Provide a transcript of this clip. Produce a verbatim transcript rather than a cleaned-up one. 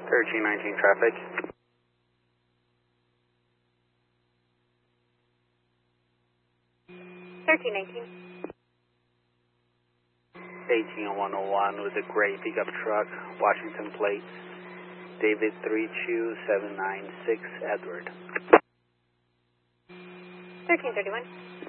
thirteen nineteen traffic. thirteen nineteen. eighteen one oh one with a gray pickup truck, Washington plate, David three two seven nine six Edward. thirteen thirty-one.